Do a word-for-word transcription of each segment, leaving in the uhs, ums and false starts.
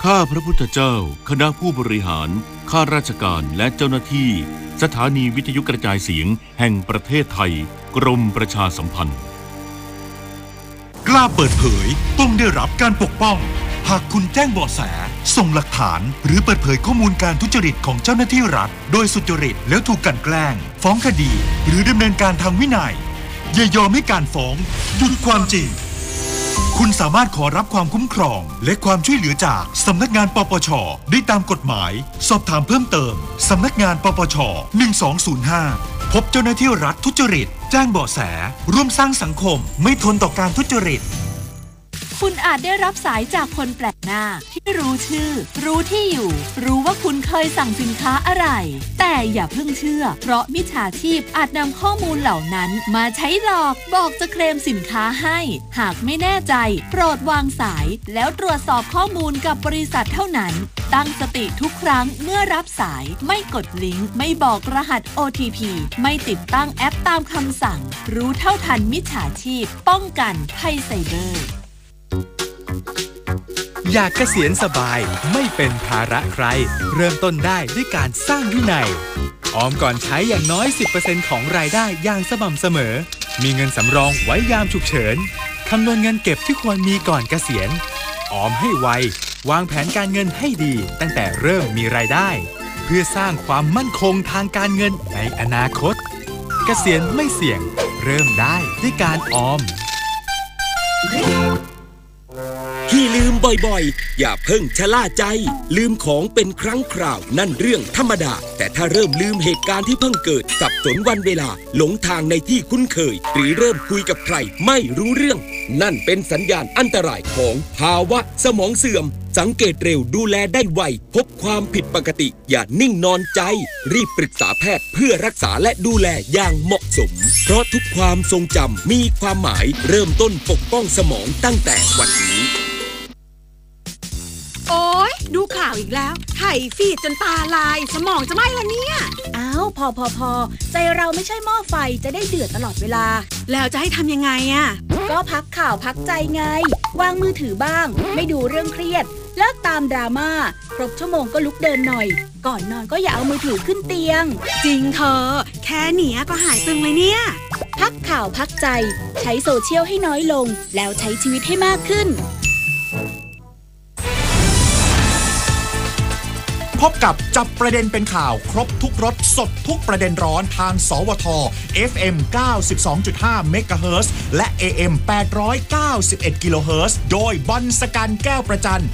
ข้าพระพุทธเจ้าคณะผู้บริหารข้าราชการและเจ้าหน้าที่สถานีวิทยุกระจายเสียงแห่งประเทศไทยกรมประชาสัมพันธ์กล้าเปิดเผยต้องได้รับการปกป้องหากคุณแจ้งเบาะแสส่งหลักฐานหรือเปิดเผยข้อมูลการทุจริตของเจ้าหน้าที่รัฐโดยสุจริตแล้วถูกกลั่นแกล้งฟ้องคดีหรือดำเนินการทางวินัยอย่ายอมให้การฟ้องหยุดความจริงคุณสามารถขอรับความคุ้มครองและความช่วยเหลือจากสำนักงานปปช.ได้ตามกฎหมายสอบถามเพิ่มเติมสำนักงานปปช.หนึ่งสองศูนย์ห้าพบเจ้าหน้าที่รัฐทุจริตแจ้งเบาะแสร่วมสร้างสังคมไม่ทนต่อการทุจริตคุณอาจได้รับสายจากคนแปลกหน้าที่รู้ชื่อรู้ที่อยู่รู้ว่าคุณเคยสั่งสินค้าอะไรแต่อย่าเพิ่งเชื่อเพราะมิจฉาชีพอาจนำข้อมูลเหล่านั้นมาใช้หลอกบอกจะเคลมสินค้าให้หากไม่แน่ใจโปรดวางสายแล้วตรวจสอบข้อมูลกับบริษัทเท่านั้นตั้งสติทุกครั้งเมื่อรับสายไม่กดลิงก์ไม่บอกรหัส โอ ที พี ไม่ติดตั้งแอปตามคำสั่งรู้เท่าทันมิจฉาชีพป้องกันภัยไซเบอร์อยากเกษียณสบายไม่เป็นภาระใครเริ่มต้นได้ด้วยการสร้างวินัยออมก่อนใช้อย่างน้อย สิบเปอร์เซ็นต์ ของรายได้อย่างสม่ำเสมอมีเงินสำรองไว้ยามฉุกเฉินคำนวณเงินเก็บที่ควรมีก่อนเกษียณออมให้ไววางแผนการเงินให้ดีตั้งแต่เริ่มมีรายได้เพื่อสร้างความมั่นคงทางการเงินในอนาคตเกษียณไม่เสี่ยงเริ่มได้ด้วยการออมที่ลืมบ่อยๆอย่าเพิ่งชะล่าใจลืมของเป็นครั้งคราวนั่นเรื่องธรรมดาแต่ถ้าเริ่มลืมเหตุการณ์ที่เพิ่งเกิดสับสนวันเวลาหลงทางในที่คุ้นเคยหรือเริ่มคุยกับใครไม่รู้เรื่องนั่นเป็นสัญญาณอันตรายของภาวะสมองเสื่อมสังเกตเร็วดูแลได้ไวพบความผิดปกติอย่านิ่งนอนใจรีบปรึกษาแพทย์เพื่อรักษาและดูแลอย่างเหมาะสมเพราะทุกความทรงจำมีความหมายเริ่มต้นปกป้องสมองตั้งแต่วันนี้โอ๊ยดูข่าวอีกแล้วไถฟีดจนตาลายสมองจะไหม้ละเนี่ยอ้าวพอพอพอใจเราไม่ใช่หม้อไฟจะได้เดือดตลอดเวลาแล้วจะให้ทำยังไงอ่ะก็พักข่าวพักใจไงวางมือถือบ้างไม่ดูเรื่องเครียดเลิกตามดราม่าครบชั่วโมงก็ลุกเดินหน่อยก่อนนอนก็อย่าเอามือถือขึ้นเตียงจริงเธอแค่เนี้ยก็หายตึงเลยเนี่ยพักข่าวพักใจใช้โซเชียลให้น้อยลงแล้วใช้ชีวิตให้มากขึ้นพบกับจับประเด็นเป็นข่าวครบทุกรสสดทุกประเด็นร้อนทางสวท เอฟ เอ็ม เก้าสิบสองจุดห้า เมกะเฮิรตซ์และ เอ เอ็ม แปดร้อยเก้าสิบเอ็ด กิโลเฮิรตซ์โดยบรรสกันแก้วประจัน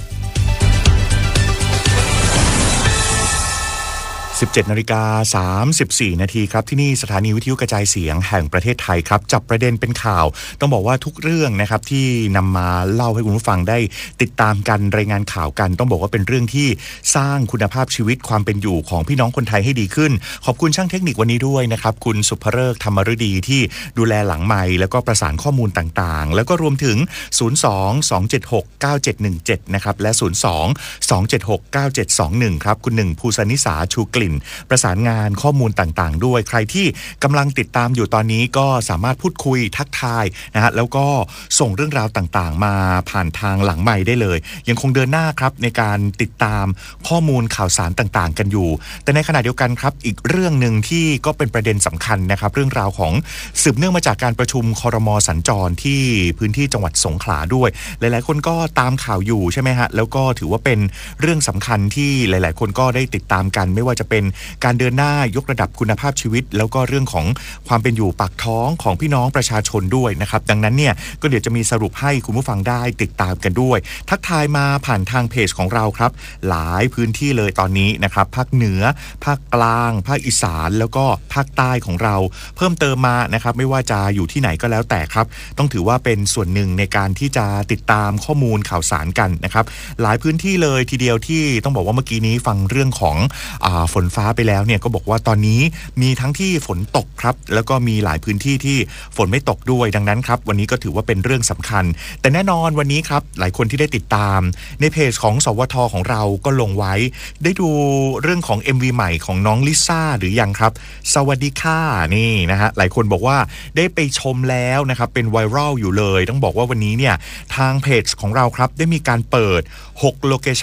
สิบเจ็ดนาฬิกาสามสิบสี่นาทีครับที่นี่สถานีวิทยุกระจายเสียงแห่งประเทศไทยครับจับประเด็นเป็นข่าวต้องบอกว่าทุกเรื่องนะครับที่นำมาเล่าให้คุณผู้ฟังได้ติดตามกันรายงานข่าวกันต้องบอกว่าเป็นเรื่องที่สร้างคุณภาพชีวิตความเป็นอยู่ของพี่น้องคนไทยให้ดีขึ้นขอบคุณช่างเทคนิควันนี้ด้วยนะครับคุณสุภเริกธรรมฤดีที่ดูแลหลังไมค์แล้วก็ประสานข้อมูลต่างๆแล้วก็รวมถึงศูนย์ สอง สอง เจ็ด หก เก้า เจ็ด หนึ่ง เจ็ดนะครับและศูนย์ สอง สอง เจ็ด หก เก้า เจ็ด สอง หนึ่งครับคุณหนึ่งภูสนิสาชูกลิ่นประสานงานข้อมูลต่างๆด้วยใครที่กำลังติดตามอยู่ตอนนี้ก็สามารถพูดคุยทักทายนะฮะแล้วก็ส่งเรื่องราวต่างๆมาผ่านทางหลังไมค์ได้เลยยังคงเดินหน้าครับในการติดตามข้อมูลข่าวสารต่างๆกันอยู่แต่ในขณะเดียวกันครับอีกเรื่องนึงที่ก็เป็นประเด็นสำคัญนะครับเรื่องราวของสืบเนื่องมาจากการประชุมครม.สัญจรที่พื้นที่จังหวัดสงขลาด้วยหลายๆคนก็ตามข่าวอยู่ใช่ไหมฮะแล้วก็ถือว่าเป็นเรื่องสำคัญที่หลายๆคนก็ได้ติดตามกันไม่ว่าจะเป็นการเดินหน้ายกระดับคุณภาพชีวิตแล้วก็เรื่องของความเป็นอยู่ปากท้องของพี่น้องประชาชนด้วยนะครับดังนั้นเนี่ยก็เดี๋ยวจะมีสรุปให้คุณผู้ฟังได้ติดตามกันด้วยทักทายมาผ่านทางเพจของเราครับหลายพื้นที่เลยตอนนี้นะครับภาคเหนือภาคกลางภาคอีสานแล้วก็ภาคใต้ของเราเพิ่มเติมมานะครับไม่ว่าจะอยู่ที่ไหนก็แล้วแต่ครับต้องถือว่าเป็นส่วนหนึ่งในการที่จะติดตามข้อมูลข่าวสารกันนะครับหลายพื้นที่เลยทีเดียวที่ต้องบอกว่าเมื่อกี้นี้ฟังเรื่องของอ่าฝนฟ้าไปแล้วเนี่ยก็บอกว่าตอนนี้มีทั้งที่ฝนตกครับแล้วก็มีหลายพื้นที่ที่ฝนไม่ตกด้วยดังนั้นครับวันนี้ก็ถือว่าเป็นเรื่องสำคัญแต่แน่นอนวันนี้ครับหลายคนที่ได้ติดตามในเพจของสวทของเราก็ลงไว้ได้ดูเรื่องของ เอ็ม วี ใหม่ของน้องลิซ่าหรือยังครับสวัสดีค่ะนี่นะฮะหลายคนบอกว่าได้ไปชมแล้วนะครับเป็นไวรัลอยู่เลยต้องบอกว่าวันนี้เนี่ยทางเพจของเราครับได้มีการเปิดหกโลเคชั่น